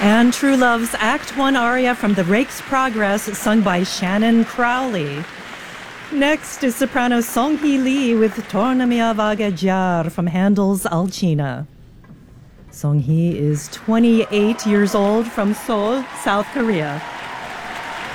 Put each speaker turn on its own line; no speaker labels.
And True Love's Act 1 aria from The Rake's Progress, sung by Shannon Crowley. Next is soprano Song-hee Lee with Tornami a vagheggiar from Handel's Alcina. Song-hee is 28 years old from Seoul, South Korea.